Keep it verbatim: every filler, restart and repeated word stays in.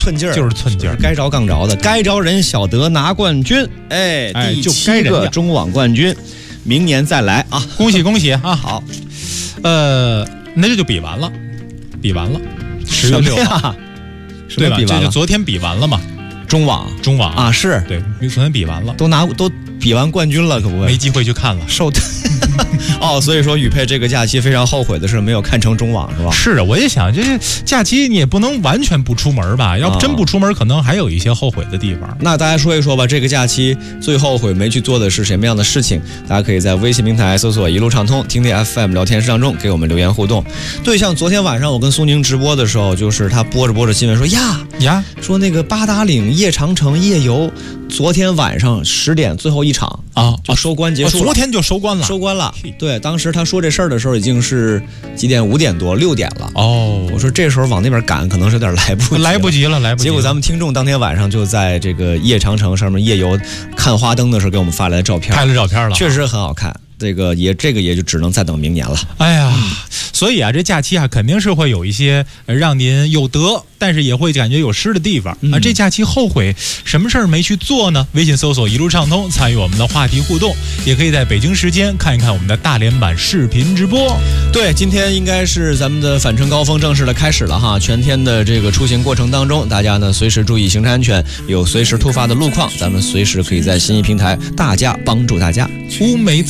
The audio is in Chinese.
寸劲儿， 就是寸劲儿， 该着杠着的，该着人晓得拿冠军。哎， 哎第七个中网冠军，明年再来啊！ 恭喜恭喜啊！ 好， 呃，那这就比完了，比完了，十月六号，对吧？这就昨天比完了嘛。 中网， 中网啊，是对，昨天比完了， 都拿都比完冠军了，可不可以？ 没机会去看了， 受哦，所以说宇佩这个假期非常后悔的是没有看成中网，是吧？ 是啊，我也想，这假期你也不能完全不出门吧？要不真不出门，可能还有一些后悔的地方。 那大家说一说吧，这个假期最后悔没去做的是什么样的事情？大家可以在微信平台搜索一路畅通，听听 F M 聊天室当中给我们留言互动。对，像昨天晚上我跟苏宁直播的时候，就是他播着播着新闻说呀呀， 说那个八达岭夜长城夜游，昨天晚上十点最后一场啊， 就收官结束了， 昨天就收官了， 收官了。对，当时他说这事儿的时候已经是几点？五点多，六点了。 哦， 我说这时候往那边赶，可能是有点来不及， 来不及了，来不及了。 结果咱们听众当天晚上就在这个夜长城上面夜游看花灯的时候给我们发来的照片， 拍了照片了， 确实很好看。这个也这个也就只能再等明年了。 哎呀，所以啊，这假期啊肯定是会有一些让您有得，但是也会感觉有失的地方、嗯、啊。这假期后悔什么事儿没去做呢？微信搜索一路畅通，参与我们的话题互动，也可以在北京时间看一看我们的大连版视频直播。 对，今天应该是咱们的返程高峰正式的开始了哈。全天的这个出行过程当中，大家呢随时注意行车安全，有随时突发的路况，咱们随时可以在新一平台大家帮助大家。 乌梅